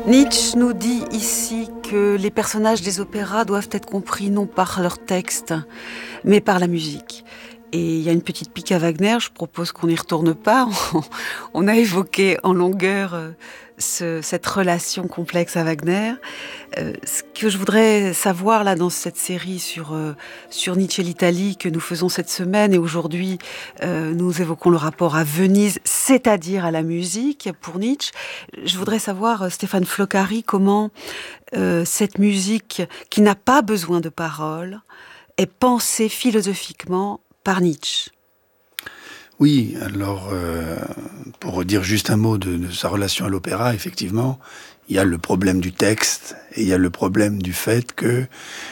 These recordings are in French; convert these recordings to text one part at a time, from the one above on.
Nietzsche nous dit ici que les personnages des opéras doivent être compris non par leur texte, mais par la musique. Et il y a une petite pique à Wagner, je propose qu'on n'y retourne pas. On a évoqué en longueur cette relation complexe à Wagner. Ce que je voudrais savoir là dans cette série sur Nietzsche et l'Italie que nous faisons cette semaine, et aujourd'hui nous évoquons le rapport à Venise, c'est-à-dire à la musique pour Nietzsche. Je voudrais savoir, Stéphane Floccari, comment cette musique qui n'a pas besoin de paroles est pensée philosophiquement par Nietzsche. Oui, alors, pour dire juste un mot de sa relation à l'opéra, effectivement, il y a le problème du texte, et il y a le problème du fait que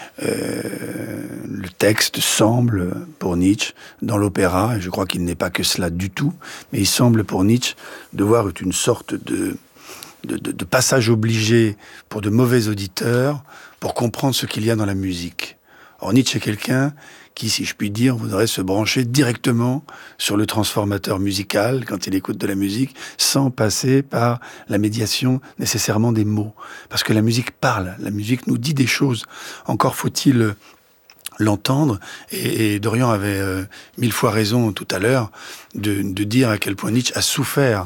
le texte semble, pour Nietzsche, dans l'opéra, et je crois qu'il n'est pas que cela du tout, mais il semble pour Nietzsche devoir être une sorte de passage obligé pour de mauvais auditeurs, pour comprendre ce qu'il y a dans la musique. Or, Nietzsche est quelqu'un qui, si je puis dire, voudrait se brancher directement sur le transformateur musical quand il écoute de la musique, sans passer par la médiation nécessairement des mots. Parce que la musique parle, la musique nous dit des choses. Encore faut-il l'entendre, et Dorian avait 1000 fois raison tout à l'heure de dire à quel point Nietzsche a souffert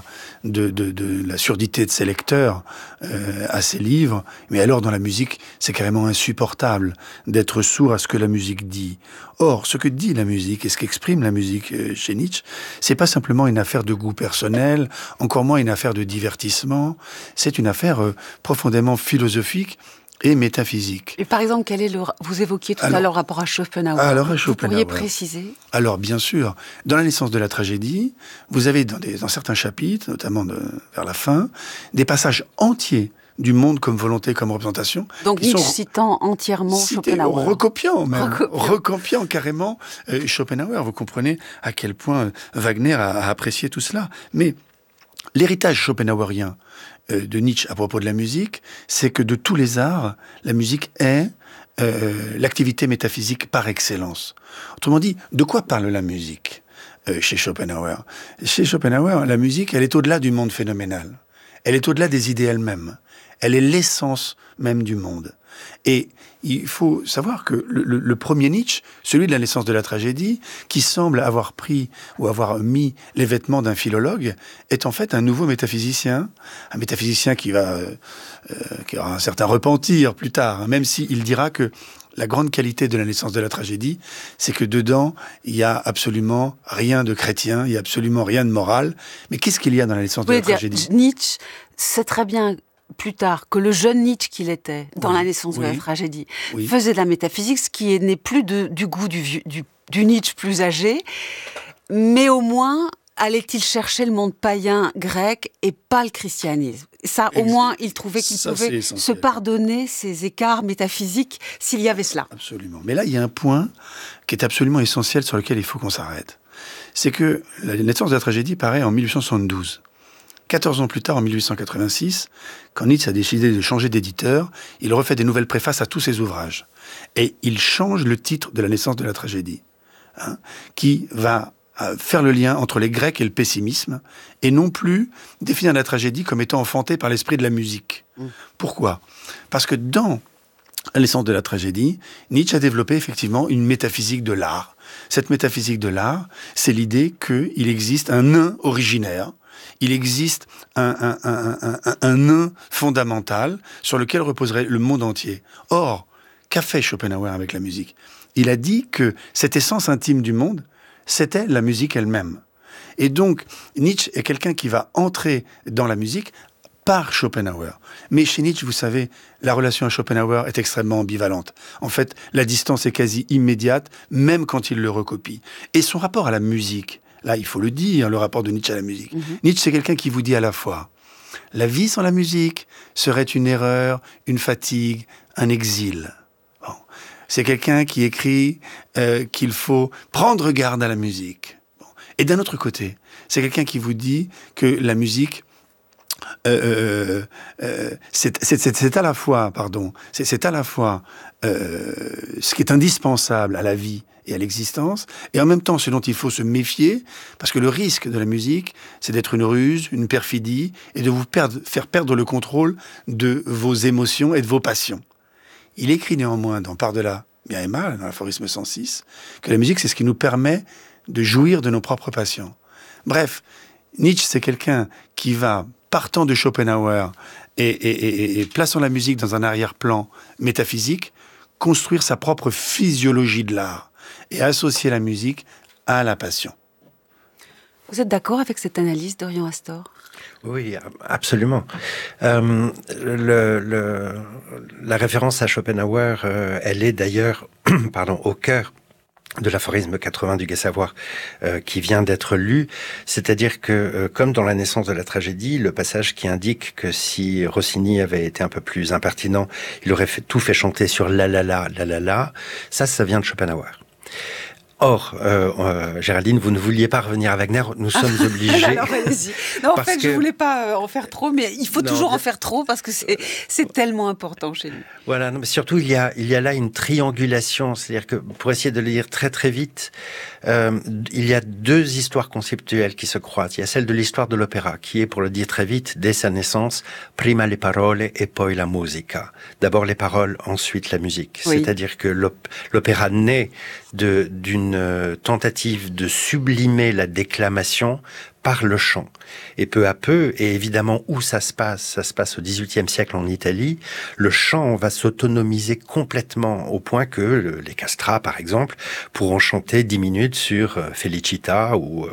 de la surdité de ses lecteurs à ses livres, mais alors dans la musique, c'est carrément insupportable d'être sourd à ce que la musique dit. Or, ce que dit la musique et ce qu'exprime la musique chez Nietzsche, c'est pas simplement une affaire de goût personnel, encore moins une affaire de divertissement, c'est une affaire profondément philosophique et métaphysique. Et par exemple, vous évoquiez tout à l'heure le rapport à Schopenhauer. Alors, à Vous pourriez préciser ? Alors, bien sûr, dans la naissance de la tragédie, vous avez dans certains chapitres, notamment vers la fin, des passages entiers du monde comme volonté, comme représentation. Donc Nietzsche citant entièrement Schopenhauer. Recopiant carrément Schopenhauer. Vous comprenez à quel point Wagner a apprécié tout cela. Mais l'héritage schopenhauerien de Nietzsche à propos de la musique, c'est que de tous les arts, la musique est l'activité métaphysique par excellence. Autrement dit, de quoi parle la musique chez Schopenhauer ? Chez Schopenhauer, la musique, elle est au-delà du monde phénoménal. Elle est au-delà des idées elles-mêmes. Elle est l'essence même du monde. Et il faut savoir que le premier Nietzsche, celui de la naissance de la tragédie, qui semble avoir pris ou avoir mis les vêtements d'un philologue, est en fait un nouveau métaphysicien, un métaphysicien qui aura un certain repentir plus tard, hein, même s'il dira que la grande qualité de la naissance de la tragédie, c'est que dedans, il y a absolument rien de chrétien, il y a absolument rien de moral. Mais qu'est-ce qu'il y a dans la naissance de la tragédie ? Nietzsche sait très bien plus tard que le jeune Nietzsche qu'il était dans la naissance de la tragédie faisait de la métaphysique, ce qui n'est plus du goût du Nietzsche plus âgé, mais au moins allait-il chercher le monde païen grec et pas le christianisme. Ça, au moins, il trouvait qu'il pouvait se pardonner ces écarts métaphysiques s'il y avait cela. Absolument. Mais là, il y a un point qui est absolument essentiel sur lequel il faut qu'on s'arrête. C'est que la naissance de la tragédie paraît en 1872. 14 ans plus tard, en 1886, quand Nietzsche a décidé de changer d'éditeur, il refait des nouvelles préfaces à tous ses ouvrages. Et il change le titre de la naissance de la tragédie, qui va faire le lien entre les Grecs et le pessimisme, et non plus définir la tragédie comme étant enfantée par l'esprit de la musique. Pourquoi ? Parce que dans la naissance de la tragédie, Nietzsche a développé effectivement une métaphysique de l'art. Cette métaphysique de l'art, c'est l'idée qu'il existe un nain originaire, il existe un nain fondamental sur lequel reposerait le monde entier. Or, qu'a fait Schopenhauer avec la musique ? Il a dit que cette essence intime du monde, c'était la musique elle-même. Et donc, Nietzsche est quelqu'un qui va entrer dans la musique par Schopenhauer. Mais chez Nietzsche, vous savez, la relation à Schopenhauer est extrêmement ambivalente. En fait, la distance est quasi immédiate, même quand il le recopie. Et son rapport à la musique, là, il faut le dire, le rapport de Nietzsche à la musique. Nietzsche, c'est quelqu'un qui vous dit à la fois la vie sans la musique serait une erreur, une fatigue, un exil. Bon. C'est quelqu'un qui écrit qu'il faut prendre garde à la musique. Bon. Et d'un autre côté, c'est quelqu'un qui vous dit que la musique c'est à la fois, c'est à la fois ce qui est indispensable à la vie et à l'existence, et en même temps ce dont il faut se méfier, parce que le risque de la musique, c'est d'être une ruse, une perfidie, et de vous faire perdre le contrôle de vos émotions et de vos passions. Il écrit néanmoins dans Par-delà bien et mal, dans l'aphorisme 106, que la musique, c'est ce qui nous permet de jouir de nos propres passions. Bref, Nietzsche, c'est quelqu'un qui va, partant de Schopenhauer et plaçant la musique dans un arrière-plan métaphysique, construire sa propre physiologie de l'art et associer la musique à la passion. Vous êtes d'accord avec cette analyse d'Orion Astor ? Oui, absolument. La référence à Schopenhauer, elle est d'ailleurs au cœur de l'aphorisme 80 du Gai Savoir qui vient d'être lu, c'est-à-dire que comme dans La naissance de la tragédie, le passage qui indique que si Rossini avait été un peu plus impertinent, il aurait tout fait chanter sur la la la la la la, ça vient de Schopenhauer. Or, Géraldine, vous ne vouliez pas revenir à Wagner, nous sommes obligés. Alors, allez-y. Non, en fait, je voulais pas en faire trop, mais il faut toujours en faire trop parce que c'est tellement important chez lui. Voilà, non, mais surtout il y a là une triangulation, c'est-à-dire que pour essayer de le lire très très vite, il y a deux histoires conceptuelles qui se croisent. Il y a celle de l'histoire de l'opéra, qui est, pour le dire très vite, dès sa naissance, prima le parole e poi la musica. D'abord les paroles, ensuite la musique. Oui. C'est-à-dire que l'opéra naît d'une tentative de sublimer la déclamation par le chant. Et peu à peu, et évidemment où ça se passe au XVIIIe siècle en Italie, le chant va s'autonomiser complètement au point que les castrats, par exemple, pourront chanter 10 minutes sur Felicita ou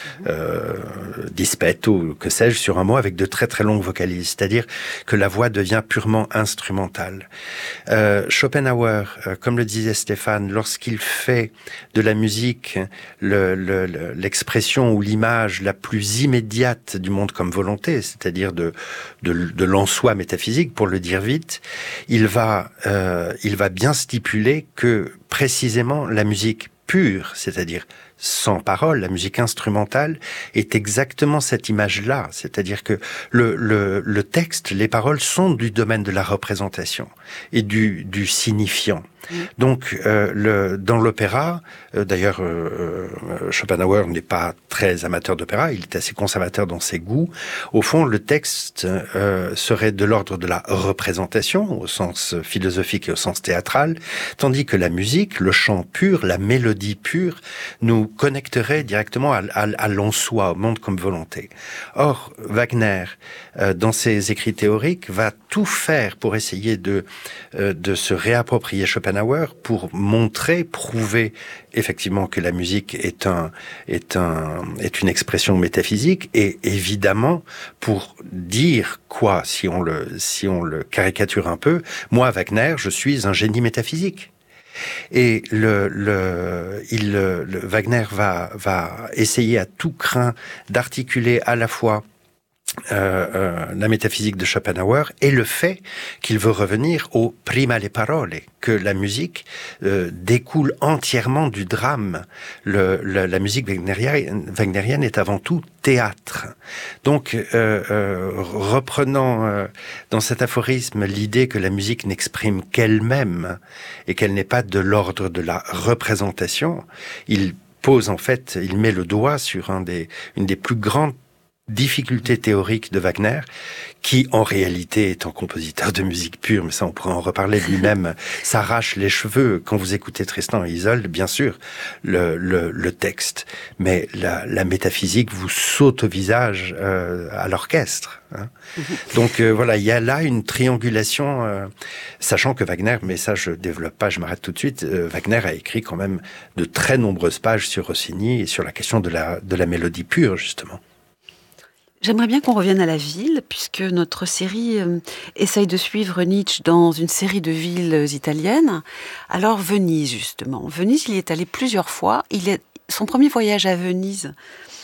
Dispetto, ou que sais-je, sur un mot avec de très très longues vocalises. C'est-à-dire que la voix devient purement instrumentale. Schopenhauer, comme le disait Stéphane, lorsqu'il fait de la musique l'expression ou l'image la plus immédiate du monde comme volonté, c'est-à-dire de l'en-soi métaphysique, pour le dire vite, il va bien stipuler que précisément la musique pure, c'est-à-dire sans parole, la musique instrumentale, est exactement cette image-là. C'est-à-dire que le texte, les paroles sont du domaine de la représentation et du signifiant. Donc, dans l'opéra, d'ailleurs, Schopenhauer n'est pas très amateur d'opéra, il est assez conservateur dans ses goûts. Au fond, le texte serait de l'ordre de la représentation, au sens philosophique et au sens théâtral, tandis que la musique, le chant pur, la mélodie pure, nous connecterait directement à l'en-soi, au monde comme volonté. Or, Wagner, dans ses écrits théoriques, va tout faire pour essayer de se réapproprier Schopenhauer, pour montrer, prouver effectivement que la musique est une expression métaphysique, et évidemment pour dire quoi, si on le caricature un peu, moi Wagner, je suis un génie métaphysique. Et Wagner va essayer à tout crin d'articuler à la fois la métaphysique de Schopenhauer et le fait qu'il veut revenir au prima le parole, que la musique découle entièrement du drame. La musique wagnérienne est avant tout théâtre. Donc, reprenant dans cet aphorisme l'idée que la musique n'exprime qu'elle-même et qu'elle n'est pas de l'ordre de la représentation, il met le doigt sur une des plus grandes difficulté théorique de Wagner, qui en réalité est un compositeur de musique pure, mais ça on pourrait en reparler, lui-même s'arrache les cheveux quand vous écoutez Tristan et Isolde, bien sûr, le texte, mais la métaphysique vous saute au visage à l'orchestre. Hein. Donc voilà, il y a là une triangulation, sachant que Wagner, mais ça je développe pas, je m'arrête tout de suite, Wagner a écrit quand même de très nombreuses pages sur Rossini et sur la question de la mélodie pure, justement. J'aimerais bien qu'on revienne à la ville, puisque notre série essaye de suivre Nietzsche dans une série de villes italiennes. Alors Venise, justement. Venise, il y est allé plusieurs fois. Son premier voyage à Venise,